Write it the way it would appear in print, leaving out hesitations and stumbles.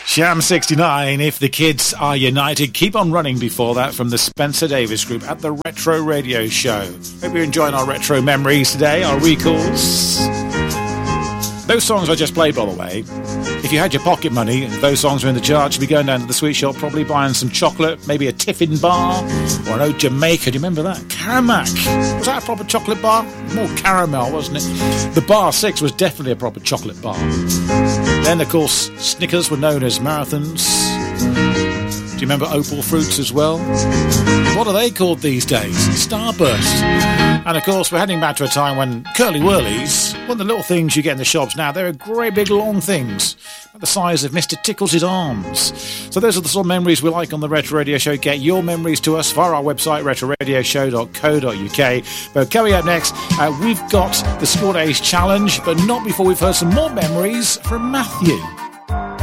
Sham 69, If the Kids Are United. Keep on running before that from the Spencer Davis Group at the Retro Radio Show. Hope you're enjoying our retro memories today, our recalls. Those songs I just played, by the way, if you had your pocket money and those songs were in the chart, you'd be going down to the sweet shop, probably buying some chocolate, maybe a Tiffin bar, or an old Jamaica. Do you remember that? Caramac. Was that a proper chocolate bar? More caramel, wasn't it? The Bar 6 was definitely a proper chocolate bar. Then, of course, Snickers were known as marathons. Do you remember Opal Fruits as well? What are they called these days? Starburst. And of course, we're heading back to a time when Curly Whirlies, one of the little things you get in the shops now, they're great big long things, the size of Mr. Tickles' arms. So those are the sort of memories we like on the Retro Radio Show. Get your memories to us via our website, retroradioshow.co.uk. But coming up next, we've got the Sport Age Challenge, but not before we've heard some more memories from Matthew.